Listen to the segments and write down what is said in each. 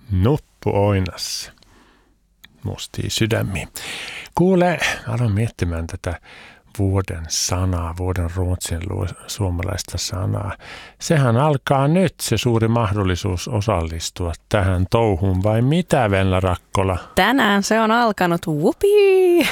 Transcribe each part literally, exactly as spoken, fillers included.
Nuppu oinas. Mustii sydämiä. Kuule, aloin miettimään tätä vuoden sanaa, vuoden ruotsin suomalaista sanaa. Sehän alkaa nyt se suuri mahdollisuus osallistua tähän touhuun, vai mitä, Venla Rakkola? Tänään se on alkanut, whoopii!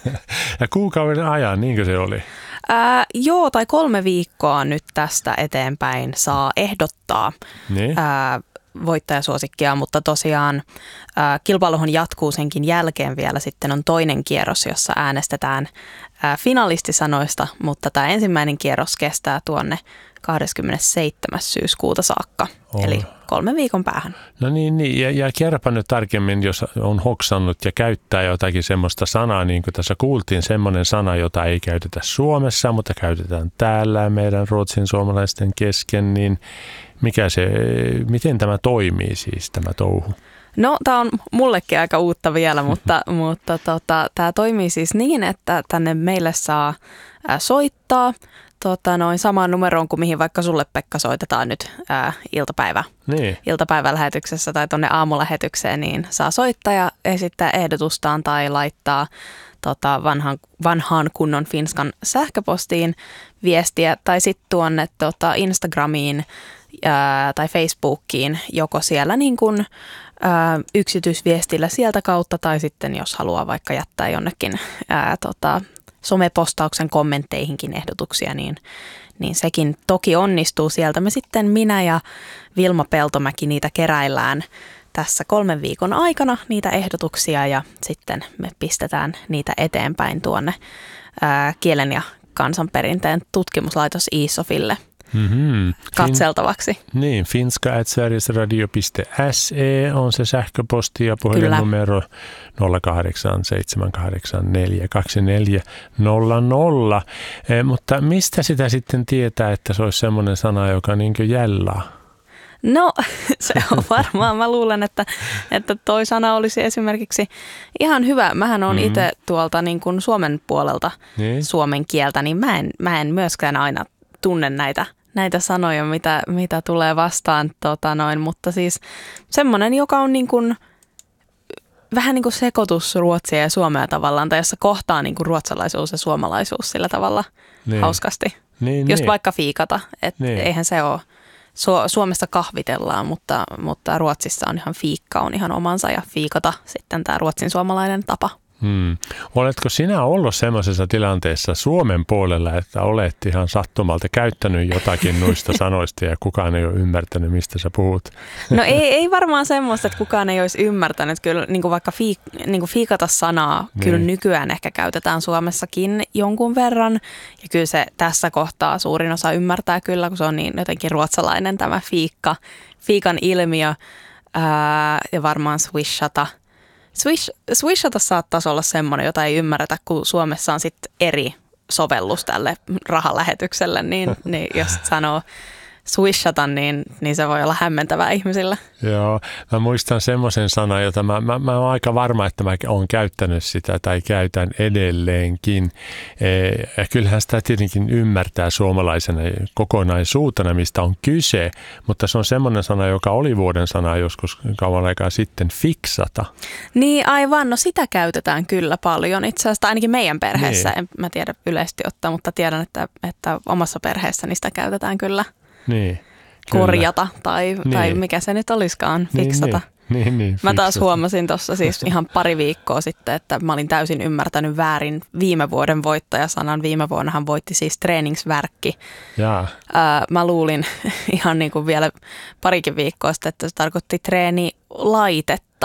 Ja kuukauden ajan, niinkö se oli? Ää, joo, tai kolme viikkoa nyt tästä eteenpäin saa ehdottaa Niin? ää, voittajasuosikkia, mutta tosiaan ää, kilpailuhan jatkuu senkin jälkeen vielä. Sitten on toinen kierros, jossa äänestetään ää, finalistisanoista, mutta tämä ensimmäinen kierros kestää tuonne kahdeskymmenesseitsemäs syyskuuta saakka, Oi. eli kolmen viikon päähän. No niin, niin. Ja, ja kerropa nyt tarkemmin, jos on hoksannut ja käyttää jotakin semmoista sanaa, niin kuin tässä kuultiin, semmoinen sana, jota ei käytetä Suomessa, mutta käytetään täällä meidän ruotsin suomalaisten kesken, niin mikä se, miten tämä toimii siis, tämä touhu? No, tämä on mullekin aika uutta vielä, mutta, mutta tota, tämä toimii siis niin, että tänne meille saa ää, soittaa tota, noin samaan numeroon kuin mihin vaikka sulle, Pekka, soitetaan nyt ää, iltapäivä, Niin. iltapäivälähetyksessä tai tuonne aamulähetykseen, niin saa soittaa ja esittää ehdotustaan tai laittaa tota, vanhan, vanhaan kunnon Finskan sähköpostiin viestiä tai sitten tuonne tota, Instagramiin ää, tai Facebookiin, joko siellä niin kuin ää, yksityisviestillä sieltä kautta tai sitten jos haluaa vaikka jättää jonnekin ää, tota, somepostauksen kommentteihinkin ehdotuksia, niin, niin sekin toki onnistuu sieltä. Me sitten minä ja Vilma Peltomäki niitä keräillään tässä kolmen viikon aikana, niitä ehdotuksia, ja sitten me pistetään niitä eteenpäin tuonne ää, kielen ja kansanperinteen tutkimuslaitos I S O Fille Mm-hmm. katseltavaksi. Fin- niin, finska at sverigesradio piste se on se sähköposti ja puhelinnumero nolla kahdeksan seitsemän kahdeksan neljä kaksi neljä nolla nolla. Eh, mutta mistä sitä sitten tietää, että se olisi semmoinen sana, joka niin kuin jällää? No, se on varmaan. Mä luulen, että, että toi sana olisi esimerkiksi ihan hyvä. Mähän on mm-hmm. itse tuolta niin kuin Suomen puolelta niin. suomen kieltä, niin mä en, mä en myöskään aina tunne näitä, näitä sanoja, mitä, mitä tulee vastaan. Tota noin. Mutta siis semmoinen, joka on niin kuin, vähän niin kuin sekoitus ruotsia ja suomea tavallaan, tai jossa kohtaa niin kuin ruotsalaisuus ja suomalaisuus sillä tavalla niin. hauskasti. Niin, Just niin. vaikka fiikata, että niin. eihän se ole. Suomessa kahvitellaan, mutta, mutta Ruotsissa on ihan fiikka, on ihan omansa ja fiikata sitten tämä ruotsin suomalainen tapa. Hmm. Oletko sinä ollut semmoisessa tilanteessa Suomen puolella, että olet ihan sattumalta käyttänyt jotakin noista sanoista ja kukaan ei ole ymmärtänyt, mistä sä puhut? No ei, ei varmaan semmoista, että kukaan ei olisi ymmärtänyt. Kyllä niin kuin vaikka fiik, niin kuin fiikata sanaa niin. kyllä nykyään ehkä käytetään Suomessakin jonkun verran. Ja kyllä se tässä kohtaa suurin osa ymmärtää kyllä, kun se on niin jotenkin ruotsalainen tämä fiikka, fiikan ilmiö ää, ja varmaan swishata. Swish, swishata saattaisi olla semmoinen, jota ei ymmärretä, kun Suomessa on sitten eri sovellus tälle rahalähetykselle, niin, niin jos sanoo swishata, niin, niin se voi olla hämmentävää ihmisillä. Joo, mä muistan semmoisen sanan, jota mä, mä, mä oon aika varma, että mä oon käyttänyt sitä tai käytän edelleenkin. Ja kyllähän sitä tietenkin ymmärtää suomalaisena kokonaisuutena, mistä on kyse, mutta se on semmoinen sana, joka oli vuoden sana joskus kauan aikaa sitten, fiksata. Niin aivan, no sitä käytetään kyllä paljon. Itse asiassa ainakin meidän perheessä, niin. en mä tiedä yleisesti ottaa, mutta tiedän, että, että omassa perheessäni sitä käytetään kyllä. Niin, korjata tai, niin. tai mikä se nyt olisikaan, fiksata. Niin, niin, niin, mä taas huomasin tuossa siis ihan pari viikkoa sitten, että mä olin täysin ymmärtänyt väärin viime vuoden voittajasanan. Viime vuonna hän voitti siis treeningsvärkki. Jaa. Ää, mä luulin ihan niin kuin vielä parikin viikkoa sitten, että se tarkoitti treenilaitetta.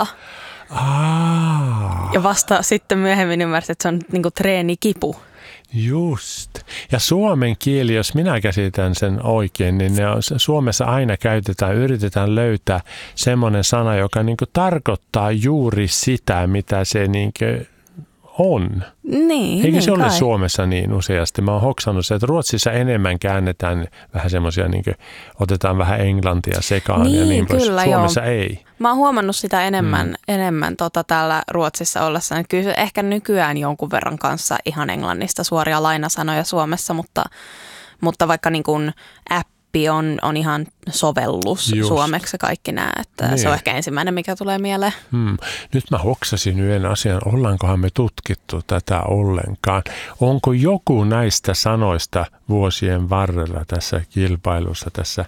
Aa. Ja vasta sitten myöhemmin ymmärsin, että se on niin kuin treenikipu. Just. Ja suomen kieli, jos minä käsitän sen oikein, niin ne on, Suomessa aina käytetään, yritetään löytää semmoinen sana, joka niin kuin tarkoittaa juuri sitä, mitä se niin kuin on. Niin, Eikö niin se ole kai. Suomessa niin useasti? Mä oon hoksannut se, että Ruotsissa enemmän käännetään vähän semmoisia, niin kuin otetaan vähän englantia sekaan niin, ja niin pois. Kyllä, Suomessa joo. ei. Mä oon huomannut sitä enemmän, mm. enemmän tota täällä Ruotsissa ollessa. Kyllä se ehkä nykyään jonkun verran kanssa ihan englannista suoria lainasanoja Suomessa, mutta, mutta vaikka niin kuin app appi on, on ihan sovellus Just. suomeksi ja kaikki nämä. Että niin. Se on ehkä ensimmäinen, mikä tulee mieleen. Hmm. Nyt mä hoksasin yhden asian. Ollaankohan me tutkittu tätä ollenkaan? Onko joku näistä sanoista vuosien varrella tässä kilpailussa, tässä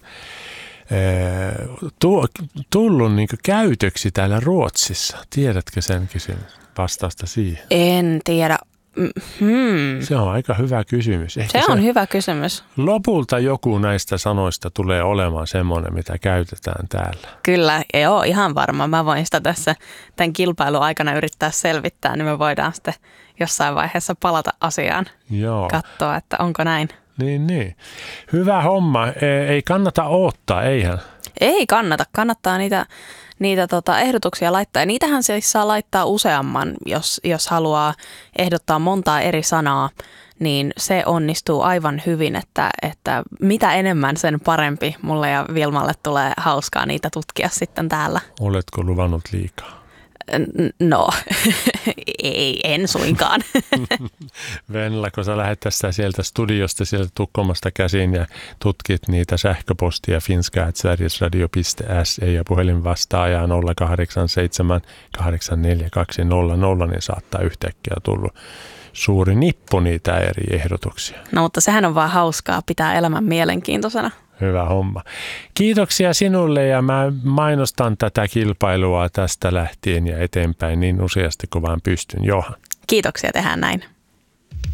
tullut niin kuin käytöksi täällä Ruotsissa? Tiedätkö sen kysymys? Vastausta siihen? En tiedä. Hmm. Se on aika hyvä kysymys. Ehkä se on se, hyvä kysymys. Lopulta joku näistä sanoista tulee olemaan semmoinen, mitä käytetään täällä. Kyllä, joo, ihan varma. Mä voin sitä tässä tämän kilpailun aikana yrittää selvittää, niin me voidaan sitten jossain vaiheessa palata asiaan. Joo. Katsoa, että onko näin. Niin, niin. Hyvä homma. Ei kannata odottaa, eihän? Ei kannata. Kannattaa niitä, niitä tota ehdotuksia laittaa. Ja niitähän siis saa laittaa useamman, jos, jos haluaa ehdottaa montaa eri sanaa, niin se onnistuu aivan hyvin, että, että mitä enemmän sen parempi. Mulle ja Vilmalle tulee hauskaa niitä tutkia sitten täällä. Oletko luvannut liikaa? No, ei, en suinkaan. Venla, kun sä lähdet tästä sieltä studiosta, sieltä Tukholmasta käsin ja tutkit niitä sähköpostia finska at sverigesradio piste se ja puhelinvastaajaa nolla kahdeksan seitsemän kahdeksan neljä kaksi nolla nolla, niin saattaa yhtäkkiä tullut suuri nippu niitä eri ehdotuksia. No, mutta sehän on vaan hauskaa, pitää elämän mielenkiintoisena. Hyvä homma. Kiitoksia sinulle ja mä mainostan tätä kilpailua tästä lähtien ja eteenpäin niin useasti kuin vaan pystyn. Johan. Kiitoksia, tehdään näin.